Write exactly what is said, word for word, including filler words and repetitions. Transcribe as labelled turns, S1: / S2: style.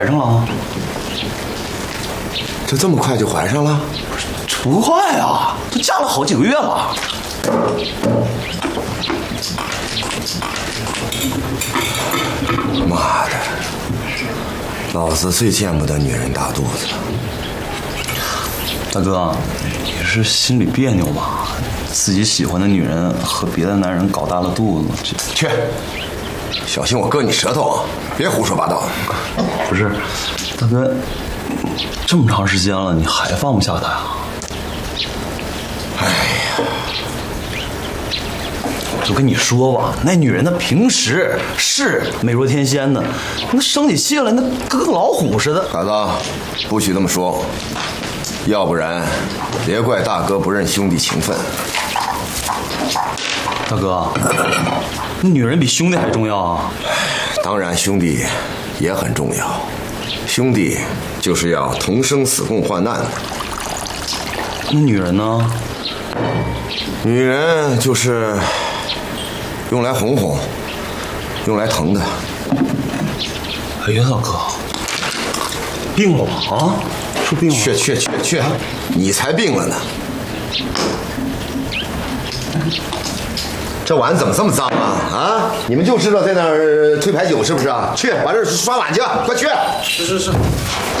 S1: 上了？
S2: 这这么快就怀上了？
S1: 这不快啊，都嫁了好几个月了。
S2: 妈的，老子最见不得女人大肚子。
S1: 大哥，你是心里别扭吧？自己喜欢的女人和别的男人搞大了肚子，
S2: 去，小心我割你舌头啊！别胡说八道。
S1: 不是，大哥，这么长时间了，你还放不下她呀？
S2: 哎呀，
S1: 我就跟你说吧，那女人她平时是美若天仙的，那生起气来那跟个老虎似的。
S2: 孩子，不许这么说，要不然别怪大哥不认兄弟情分。
S1: 大哥，那女人比兄弟还重要啊！
S2: 当然，兄弟也很重要，兄弟就是要同生死共患难的。
S1: 那女人呢？
S2: 女人就是用来哄哄，用来疼的。
S1: 哎呀，大哥，病了吧？啊，是病了？
S2: 去去去去，你才病了呢！这碗怎么这么脏啊？啊！你们就知道在那儿推牌九是不是啊？去把这刷碗去，快去！
S1: 是是是。